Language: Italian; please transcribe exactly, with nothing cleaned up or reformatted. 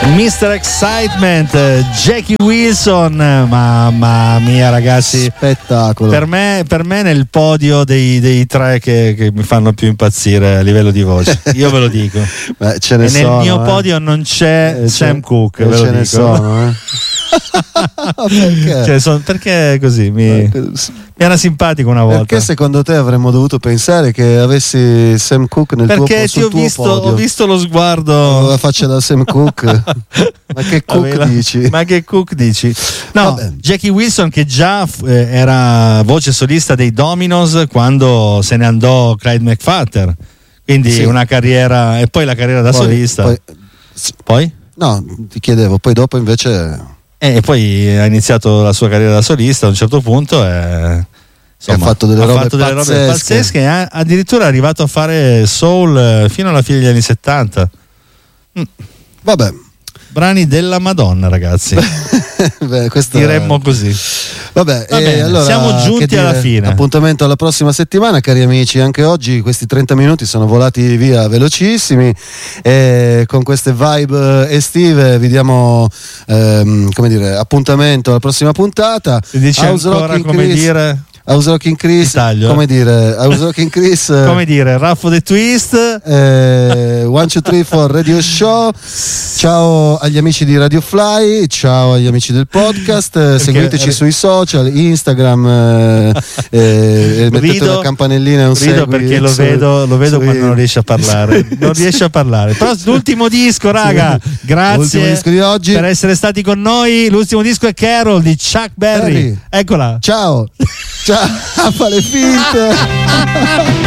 mister Excitement, Jackie Wilson, mamma mia ragazzi, spettacolo. Per me, per me nel podio dei, dei tre che, che mi fanno più impazzire a livello di voce, io ve lo dico. Beh, ce ne e sono, nel mio eh. podio non c'è eh, Sam c'è, Cooke, eh, ve lo ce dico. ne sono, eh. Perché? Cioè, son, perché così mi, mi era simpatico una volta. Perché secondo te avremmo dovuto pensare che avessi Sam Cooke nel perché tuo, ti ho tuo visto, podio? ho visto lo sguardo, la faccia da Sam Cooke. Ma che Cook Aveva, dici? Ma che Cook dici? No, Vabbè. Jackie Wilson che già eh, era voce solista dei Dominos quando se ne andò Clyde McPhatter, quindi sì. una carriera, e poi la carriera da poi, solista. Poi, poi? No, ti chiedevo, poi dopo invece... E poi ha iniziato la sua carriera da solista a un certo punto e... Insomma, ha fatto delle, ha robe, fatto delle pazzesche. robe pazzesche, e addirittura è arrivato a fare soul fino alla fine degli anni settanta. Mm. Vabbè, brani della Madonna, ragazzi. Beh, questo diremmo è... così. Vabbè, Va eh, bene, allora, siamo giunti dire, alla fine. Appuntamento alla prossima settimana, cari amici. Anche oggi questi trenta minuti sono volati via velocissimi, e con queste vibe estive vi diamo ehm, come dire, appuntamento alla prossima puntata. Si dice House ancora Rocking come Chris, dire House Rocking Chris, Itaglio, come dire House Rocking Chris, come dire Raffo the Twist, eh, one two three four Radio Show. Ciao agli amici di Radio Fly, ciao agli amici del podcast, perché, seguiteci eh, sui social, Instagram, eh, eh, mettete rido, una campanellina e un rido segui, perché lo su, vedo, lo vedo sui... quando non riesce a parlare, non riesce a parlare. Però l'ultimo disco, raga, sì, grazie disco di oggi. per essere stati con noi. L'ultimo disco è Carol di Chuck Berry. Berry. Eccola. Ciao. Ciao, fa le finte.